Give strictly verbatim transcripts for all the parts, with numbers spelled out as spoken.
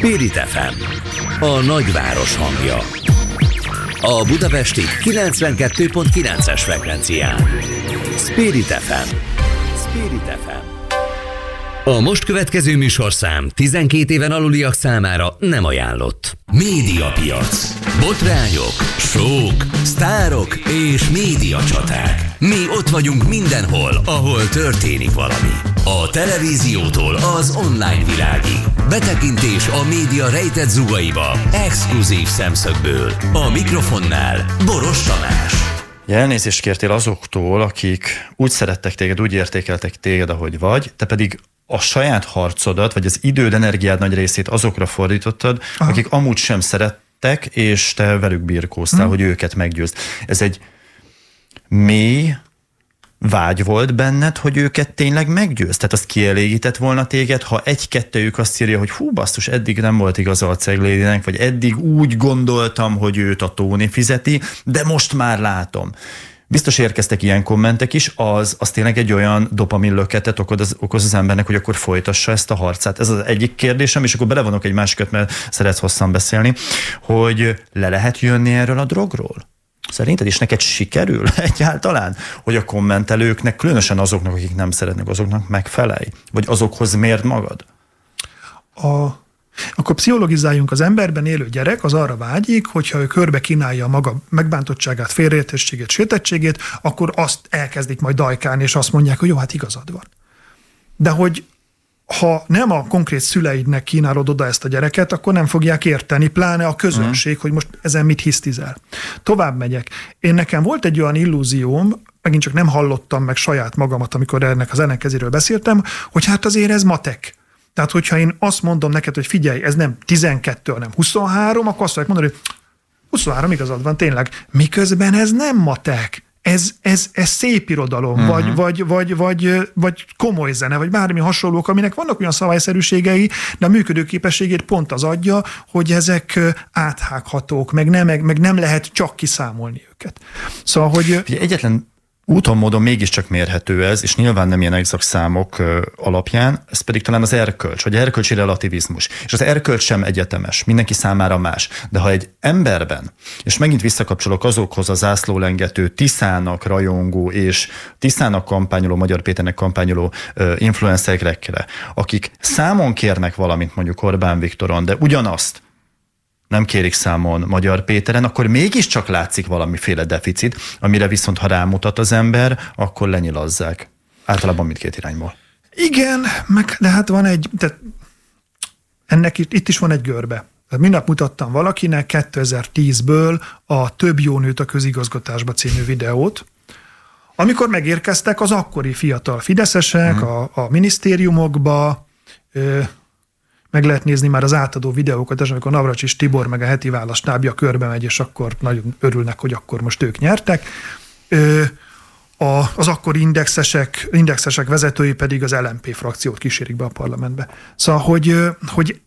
Spirit ef em, a nagyváros hangja. A budapesti kilencvenkettő pont kilences frekvencián. Spirit ef em. Spirit ef em. A most következő műsorszám tizenkét éven aluliak számára nem ajánlott. Médiapiac. Botrányok, sók, sztárok és médiacsaták. Mi ott vagyunk mindenhol, ahol történik valami. A televíziótól az online világig. Betekintés a média rejtett zugaiba, exkluzív szemszögből. A mikrofonnál Boros Tamás. Elnézést kértél azoktól, akik úgy szerettek téged, úgy értékeltek téged, ahogy vagy, te pedig a saját harcodat, vagy az időd, energiád nagy részét azokra fordítottad, Aha. akik amúgy sem szerettek, és te velük birkóztál, hmm. hogy őket meggyőzd. Ez egy mély vágy volt benned, hogy őket tényleg meggyőz? Tehát az kielégített volna téged, ha egy-kettőjük azt írja, hogy hú basszus, eddig nem volt igaza a Ceglédinek, vagy eddig úgy gondoltam, hogy őt a Tóni fizeti, de most már látom. Biztos érkeztek ilyen kommentek is, az, az tényleg egy olyan dopaminlöketet okoz, okoz az embernek, hogy akkor folytassa ezt a harcát. Ez az egyik kérdésem, és akkor belevonok egy másikat, mert szeretsz hosszan beszélni, hogy le lehet jönni erről a drogról? Szerinted is neked sikerül egyáltalán, hogy a kommentelőknek, különösen azoknak, akik nem szeretnek, azoknak megfelelj? Vagy azokhoz mérd magad? A... Akkor pszichologizáljunk, az emberben élő gyerek az arra vágyik, hogyha ő körbe kínálja a maga megbántottságát, félreértettségét, sértettségét, akkor azt elkezdik majd dajkálni, és azt mondják, hogy jó, hát igazad van. De hogy ha nem a konkrét szüleidnek kínálod oda ezt a gyereket, akkor nem fogják érteni, pláne a közönség, uh-huh. hogy most ezen mit hisztizel. Tovább megyek. Én nekem volt egy olyan illúzióm, megint csak nem hallottam meg saját magamat, amikor ennek az ellenkezéről beszéltem, hogy hát azért ez matek. Tehát, hogyha én azt mondom neked, hogy figyelj, ez nem tizenkettő, hanem huszonhárom, akkor azt fogják mondani, hogy huszonhárom igazad van, tényleg. Miközben ez nem matek. Ez, ez, ez szép irodalom, uh-huh. vagy, vagy, vagy, vagy, vagy komoly zene, vagy bármi hasonlók, aminek vannak olyan szabályszerűségei, de a működőképességét pont az adja, hogy ezek áthághatók, meg nem, meg, meg nem lehet csak kiszámolni őket. Szóval, hogy... Egyetlen úton, módon mégiscsak mérhető ez, és nyilván nem ilyen exakt számok alapján, ez pedig talán az erkölcs, vagy erkölcsi relativizmus. És az erkölcs sem egyetemes, mindenki számára más. De ha egy emberben, és megint visszakapcsolok azokhoz a zászlólengető, Tiszának rajongó és Tiszának kampányoló, Magyar Péternek kampányoló influencerekre, akik számon kérnek valamit mondjuk Orbán Viktoron, de ugyanazt nem kérik számon Magyar Péteren, akkor mégiscsak látszik valamiféle deficit, amire viszont ha rámutat az ember, akkor lenyilazzák. Általában mindkét irányból. Igen, meg, de hát van egy, tehát ennek itt, itt is van egy görbe. Mindnap mutattam valakinek kétezer-tízből a Több jó nőt a közigazgatásba című videót, amikor megérkeztek az akkori fiatal fideszesek uh-huh. a, a minisztériumokba, ö, meg lehet nézni már az átadó videókat, és amikor Navracsics Tibor meg a Heti Válasz stábja körbe megy, és akkor nagyon örülnek, hogy akkor most ők nyertek. Ö, a, az akkori indexesek, indexesek vezetői pedig az el em pé frakciót kísérik be a parlamentbe. Szóval, hogy, hogy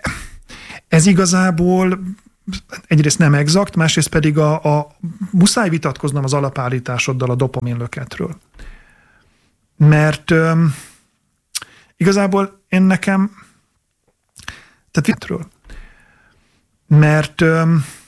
ez igazából egyrészt nem exakt, másrészt pedig a, a muszáj vitatkoznom az alapállításoddal a dopaminlöketről. Mert ö, igazából én nekem Tehát vitről. Mert